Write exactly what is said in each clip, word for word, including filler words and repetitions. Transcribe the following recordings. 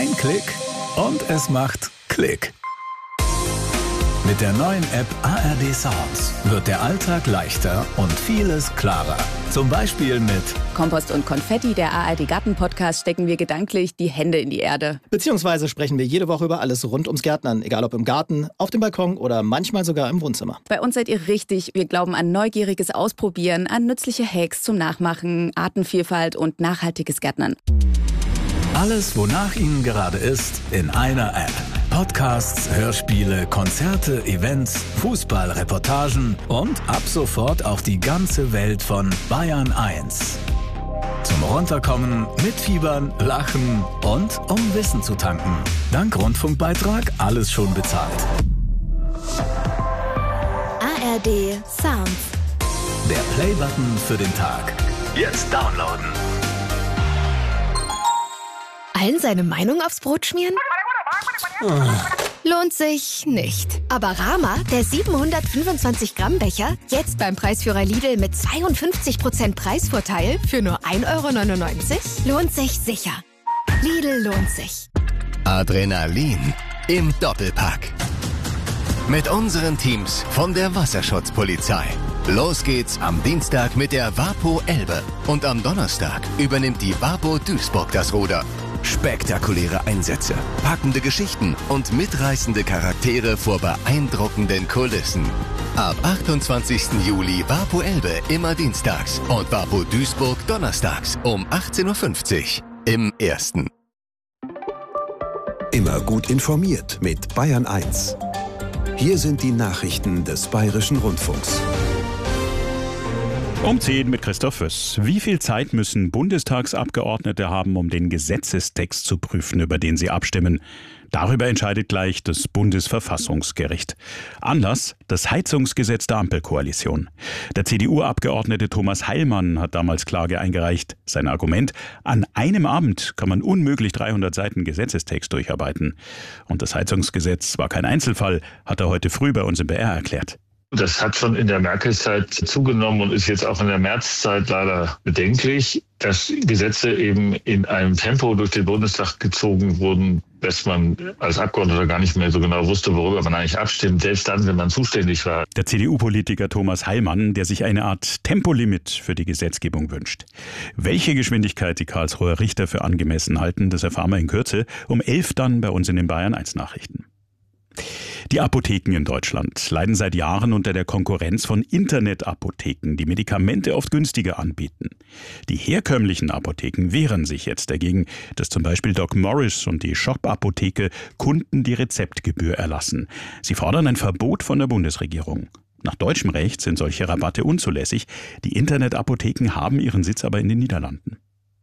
Ein Klick und es macht Klick. Mit der neuen App A R D Sounds wird der Alltag leichter und vieles klarer. Zum Beispiel mit Kompost und Konfetti, der A R D Garten-Podcast, stecken wir gedanklich die Hände in die Erde. Beziehungsweise sprechen wir jede Woche über alles rund ums Gärtnern, egal ob im Garten, auf dem Balkon oder manchmal sogar im Wohnzimmer. Bei uns seid ihr richtig. Wir glauben an neugieriges Ausprobieren, an nützliche Hacks zum Nachmachen, Artenvielfalt und nachhaltiges Gärtnern. Alles, wonach Ihnen gerade ist, in einer App. Podcasts, Hörspiele, Konzerte, Events, Fußballreportagen und ab sofort auch die ganze Welt von Bayern eins. Zum Runterkommen, mitfiebern, lachen und um Wissen zu tanken. Dank Rundfunkbeitrag alles schon bezahlt. A R D Sounds. Der Play-Button für den Tag. Jetzt downloaden. Allen seine Meinung aufs Brot schmieren? Lohnt sich nicht. Aber Rama, der siebenhundertfünfundzwanzig Gramm Becher, jetzt beim Preisführer Lidl mit zweiundfünfzig Prozent Preisvorteil für nur ein Euro neunundneunzig, lohnt sich sicher. Lidl lohnt sich. Adrenalin im Doppelpack. Mit unseren Teams von der Wasserschutzpolizei. Los geht's am Dienstag mit der Wapo Elbe. Und am Donnerstag übernimmt die Wapo Duisburg das Ruder. Spektakuläre Einsätze, packende Geschichten und mitreißende Charaktere vor beeindruckenden Kulissen. Ab achtundzwanzigsten Juli Wapo Elbe immer dienstags und Wapo Duisburg donnerstags um achtzehn Uhr fünfzig im Ersten. Immer gut informiert mit Bayern eins. Hier sind die Nachrichten des Bayerischen Rundfunks. Um zehn mit Christoph Föss. Wie viel Zeit müssen Bundestagsabgeordnete haben, um den Gesetzestext zu prüfen, über den sie abstimmen? Darüber entscheidet gleich das Bundesverfassungsgericht. Anlass: das Heizungsgesetz der Ampelkoalition. Der C D U-Abgeordnete Thomas Heilmann hat damals Klage eingereicht. Sein Argument: an einem Abend kann man unmöglich dreihundert Seiten Gesetzestext durcharbeiten. Und das Heizungsgesetz war kein Einzelfall, hat er heute früh bei uns im B R erklärt. Das hat schon in der Merkel-Zeit zugenommen und ist jetzt auch in der Merz-Zeit leider bedenklich, dass Gesetze eben in einem Tempo durch den Bundestag gezogen wurden, dass man als Abgeordneter gar nicht mehr so genau wusste, worüber man eigentlich abstimmt, selbst dann, wenn man zuständig war. Der C D U-Politiker Thomas Heilmann, der sich eine Art Tempolimit für die Gesetzgebung wünscht. Welche Geschwindigkeit die Karlsruher Richter für angemessen halten, das erfahren wir in Kürze. Um elf dann bei uns in den Bayern eins Nachrichten. Die Apotheken in Deutschland leiden seit Jahren unter der Konkurrenz von Internetapotheken, die Medikamente oft günstiger anbieten. Die herkömmlichen Apotheken wehren sich jetzt dagegen, dass zum Beispiel Doc Morris und die Shop-Apotheke Kunden die Rezeptgebühr erlassen. Sie fordern ein Verbot von der Bundesregierung. Nach deutschem Recht sind solche Rabatte unzulässig. Die Internetapotheken haben ihren Sitz aber in den Niederlanden.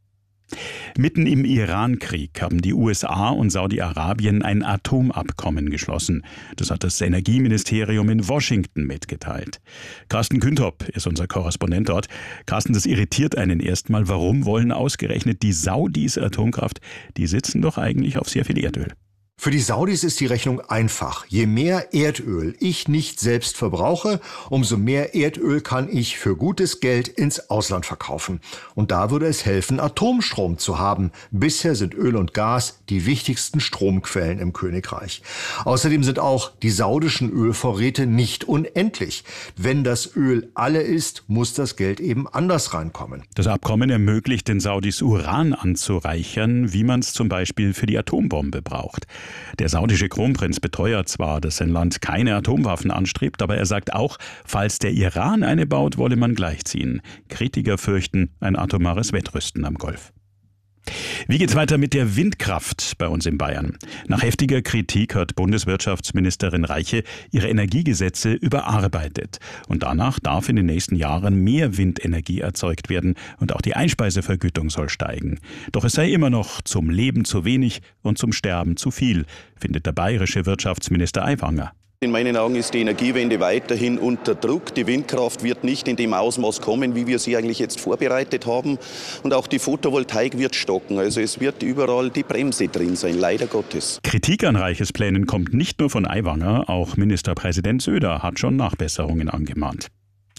Mitten im Iran-Krieg haben die U S A und Saudi-Arabien ein Atomabkommen geschlossen. Das hat das Energieministerium in Washington mitgeteilt. Carsten Küntop ist unser Korrespondent dort. Carsten, das irritiert einen erstmal. Warum wollen ausgerechnet die Saudis Atomkraft? Die sitzen doch eigentlich auf sehr viel Erdöl. Für die Saudis ist die Rechnung einfach. Je mehr Erdöl ich nicht selbst verbrauche, umso mehr Erdöl kann ich für gutes Geld ins Ausland verkaufen. Und da würde es helfen, Atomstrom zu haben. Bisher sind Öl und Gas die wichtigsten Stromquellen im Königreich. Außerdem sind auch die saudischen Ölvorräte nicht unendlich. Wenn das Öl alle ist, muss das Geld eben anders reinkommen. Das Abkommen ermöglicht den Saudis Uran anzureichern, wie man es zum Beispiel für die Atombombe braucht. Der saudische Kronprinz beteuert zwar, dass sein Land keine Atomwaffen anstrebt, aber er sagt auch, falls der Iran eine baut, wolle man gleichziehen. Kritiker fürchten ein atomares Wettrüsten am Golf. Wie geht's weiter mit der Windkraft bei uns in Bayern? Nach heftiger Kritik hat Bundeswirtschaftsministerin Reiche ihre Energiegesetze überarbeitet. Und danach darf in den nächsten Jahren mehr Windenergie erzeugt werden und auch die Einspeisevergütung soll steigen. Doch es sei immer noch zum Leben zu wenig und zum Sterben zu viel, findet der bayerische Wirtschaftsminister Aiwanger. In meinen Augen ist die Energiewende weiterhin unter Druck. Die Windkraft wird nicht in dem Ausmaß kommen, wie wir sie eigentlich jetzt vorbereitet haben. Und auch die Photovoltaik wird stocken. Also es wird überall die Bremse drin sein, leider Gottes. Kritik an Reiches Plänen kommt nicht nur von Aiwanger, auch Ministerpräsident Söder hat schon Nachbesserungen angemahnt.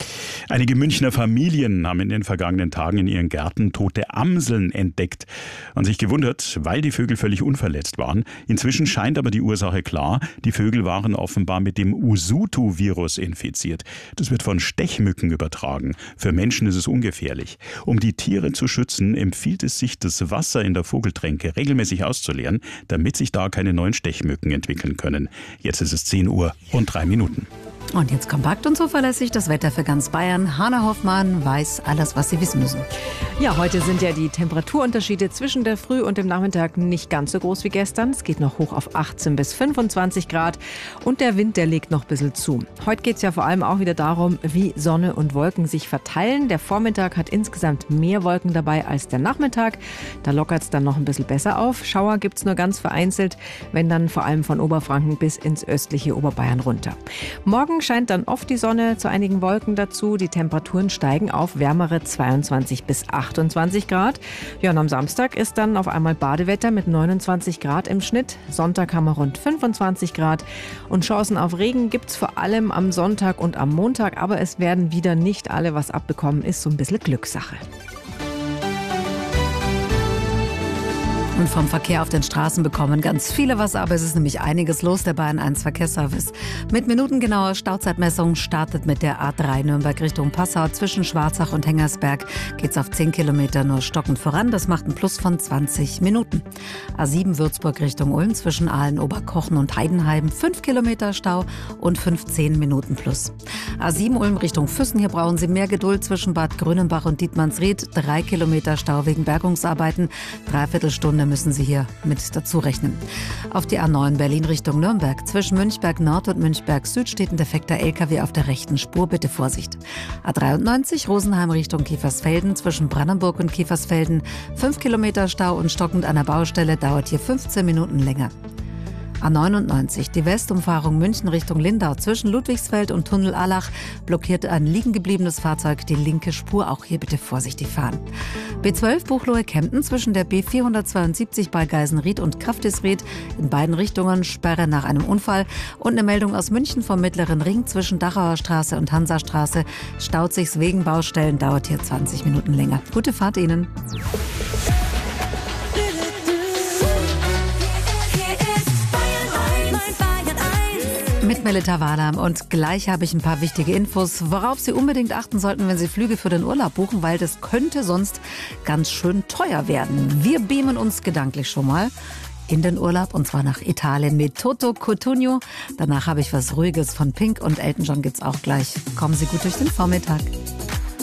Einige Münchner Familien haben in den vergangenen Tagen in ihren Gärten tote Amseln entdeckt und sich gewundert, weil die Vögel völlig unverletzt waren. Inzwischen scheint aber die Ursache klar. Die Vögel waren offenbar mit dem Usutu-Virus infiziert. Das wird von Stechmücken übertragen. Für Menschen ist es ungefährlich. Um die Tiere zu schützen, empfiehlt es sich, das Wasser in der Vogeltränke regelmäßig auszuleeren, damit sich da keine neuen Stechmücken entwickeln können. Jetzt ist es zehn Uhr und drei Minuten. Und jetzt kompakt und zuverlässig das Wetter für ganz Bayern. Hanna Hoffmann weiß alles, was Sie wissen müssen. Ja, heute sind ja die Temperaturunterschiede zwischen der Früh und dem Nachmittag nicht ganz so groß wie gestern. Es geht noch hoch auf achtzehn bis fünfundzwanzig Grad und der Wind, der legt noch ein bisschen zu. Heute geht es ja vor allem auch wieder darum, wie Sonne und Wolken sich verteilen. Der Vormittag hat insgesamt mehr Wolken dabei als der Nachmittag. Da lockert es dann noch ein bisschen besser auf. Schauer gibt es nur ganz vereinzelt, wenn dann vor allem von Oberfranken bis ins östliche Oberbayern runter. Morgen scheint dann oft die Sonne, zu einigen Wolken dazu. Die Temperaturen steigen auf wärmere zweiundzwanzig bis achtundzwanzig Grad. Ja, und am Samstag ist dann auf einmal Badewetter mit neunundzwanzig Grad im Schnitt. Sonntag haben wir rund fünfundzwanzig Grad. Und Chancen auf Regen gibt es vor allem am Sonntag und am Montag. Aber es werden wieder nicht alle was abbekommen. Ist so ein bisschen Glückssache. Und vom Verkehr auf den Straßen bekommen ganz viele was, aber es ist nämlich einiges los. Der Bayern eins Verkehrsservice mit minutengenauer Stauzeitmessung startet mit der A drei Nürnberg Richtung Passau. Zwischen Schwarzach und Hengersberg geht's auf zehn Kilometer nur stockend voran. Das macht einen Plus von zwanzig Minuten. A sieben Würzburg Richtung Ulm zwischen Aalen, Oberkochen und Heidenheim. fünf Kilometer Stau und fünfzehn Minuten Plus. A sieben Ulm Richtung Füssen. Hier brauchen Sie mehr Geduld zwischen Bad Grünenbach und Dietmannsried. drei Kilometer Stau wegen Bergungsarbeiten. Dreiviertel Stunde müssen Sie hier mit dazu rechnen. Auf die A neun Berlin Richtung Nürnberg. Zwischen Münchberg Nord und Münchberg Süd steht ein defekter L K W auf der rechten Spur. Bitte Vorsicht. A dreiundneunzig Rosenheim Richtung Kiefersfelden. Zwischen Brandenburg und Kiefersfelden. fünf Kilometer Stau und stockend an der Baustelle. Dauert hier fünfzehn Minuten länger. A neunundneunzig, die Westumfahrung München Richtung Lindau. Zwischen Ludwigsfeld und Tunnel Allach blockiert ein liegen gebliebenes Fahrzeug die linke Spur. Auch hier bitte vorsichtig fahren. B zwölf Buchloe-Kempten zwischen der B vierhundertzweiundsiebzig bei Geisenried und Kraftisried. In beiden Richtungen Sperre nach einem Unfall. Und eine Meldung aus München vom Mittleren Ring zwischen Dachauer Straße und Hansastraße. Staut sich's wegen Baustellen, dauert hier zwanzig Minuten länger. Gute Fahrt Ihnen. Mit Melita Wahler und gleich habe ich ein paar wichtige Infos, worauf Sie unbedingt achten sollten, wenn Sie Flüge für den Urlaub buchen, weil das könnte sonst ganz schön teuer werden. Wir beamen uns gedanklich schon mal in den Urlaub und zwar nach Italien mit Toto Cutugno. Danach habe ich was Ruhiges von Pink und Elton John gibt's auch gleich. Kommen Sie gut durch den Vormittag.